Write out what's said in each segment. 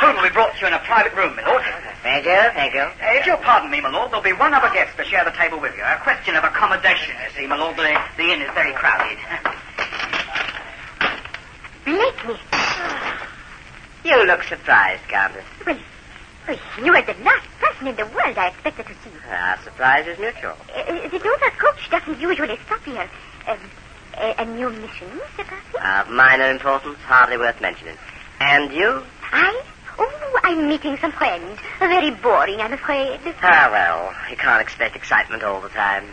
Food will be brought to you in a private room, my lord. Thank you, thank you. If you'll pardon me, my lord, there'll be one other guest to share the table with you. A question of accommodation, you see, my lord. The inn is very crowded. Blakeney. You look surprised, Countess. Well, you are the last person in the world I expected to see. Our surprise is mutual. The Dover coach doesn't usually stop here. A new mission, Sir Percy? Of minor importance, hardly worth mentioning. And you? I'm meeting some friends. Very boring, I'm afraid. Ah, well, you can't expect excitement all the time.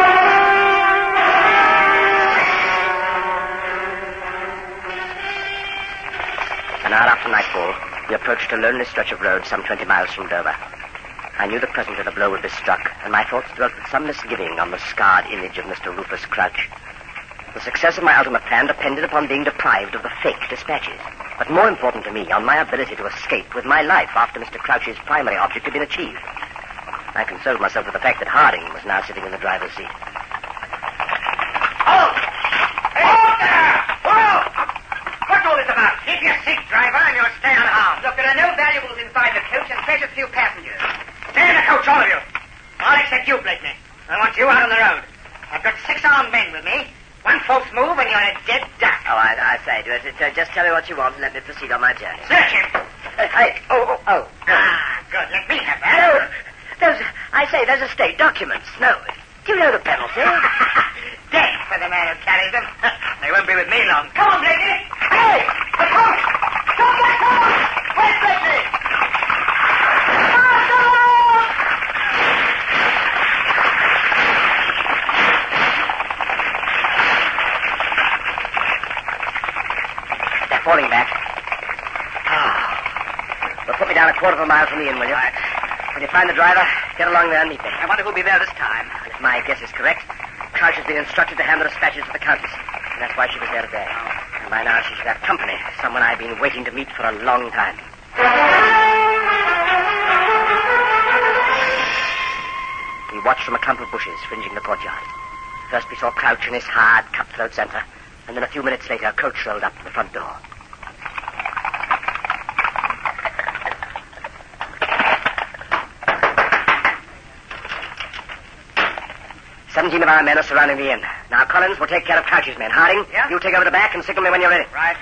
An hour after nightfall, we approached a lonely stretch of road some 20 miles from Dover. I knew the presence of the blow would be struck, and my thoughts dwelt with some misgiving on the scarred image of Mr. Rufus Crouch. The success of my ultimate plan depended upon being deprived of the fake dispatches. But more important to me, on my ability to escape with my life after Mr. Crouch's primary object had been achieved. I consoled myself with the fact that Harding was now sitting in the driver's seat. Oh! Hold there! Whoa! What's all this about? Keep your seat, driver, and you'll stay unharmed. Look, there are no valuables inside the coach and precious few passengers. Stay in the coach, all of you. All except you, Blakeney. I want you out on the road. I've got 6 armed men with me. One false move and you're a dead duck. Oh, I say, just tell me what you want and let me proceed on my journey. Search him. Oh. Good. Let me have that. No, there's estate documents. No. Do you know the penalty? Death for the man who carries them. They won't be with me long. Come on, Blakeney. Hey! The coach! Come back home! Where's Blakeney? Falling back. Well, put me down a quarter of a mile from the inn, will you? Right. When you find the driver, get along there and meet me. I wonder who'll be there this time. If my guess is correct, Crouch has been instructed to hand the dispatches to the Countess. And that's why she was there today. And by now she should have company. Someone I've been waiting to meet for a long time. We watched from a clump of bushes fringing the courtyard. First we saw Crouch in his hard, cutthroat center. And then a few minutes later, a coach rolled up to the front door. 17 of our men are surrounding the inn. Now, Collins will take care of Crouch's men. Harding, yeah? You take over the back and signal me when you're ready. Right.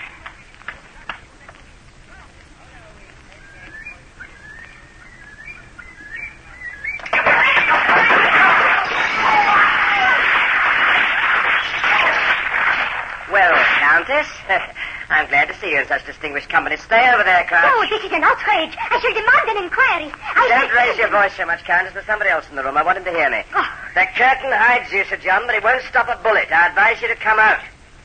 Well, Countess, I'm glad to see you in such distinguished company. Stay over there, Crouch. Oh, this is an outrage. I shall demand an inquiry. Don't raise your voice so much, Countess. There's somebody else in the room. I want him to hear me. Oh. The curtain hides you, Sir John, but it won't stop a bullet. I advise you to come out.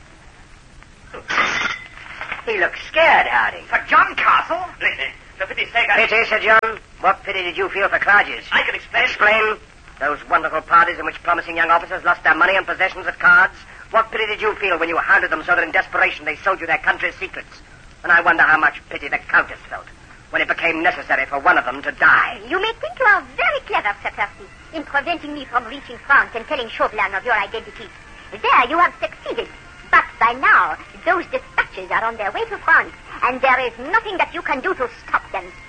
He looks scared, Harding. For John Castle? Listen, for pity's sake, Pity, Sir John? What pity did you feel for Clarges? I can explain. Explain? Those wonderful parties in which promising young officers lost their money and possessions at cards? What pity did you feel when you hounded them so that in desperation they sold you their country's secrets? And I wonder how much pity the Countess felt when it became necessary for one of them to die. You may think you are very clever, Sir Percy, in preventing me from reaching France and telling Chauvelin of your identity. There you have succeeded. But by now, those dispatches are on their way to France, and there is nothing that you can do to stop them.